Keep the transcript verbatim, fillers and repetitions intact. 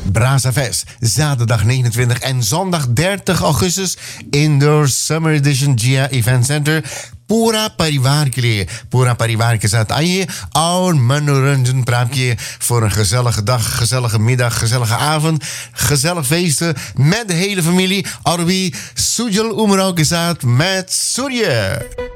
Brazafest, zaterdag negenentwintig en zondag dertig augustus. Indoor Summer Edition Gia Event Center. Pura Parivar के लिए Pura Parivar के साथ आइए और मनोरंजन प्राप्त किए voor een gezellige dag, gezellige middag, gezellige avond, gezellig feesten met de hele familie. Arbi Sujal Umrao के साथ met Surya.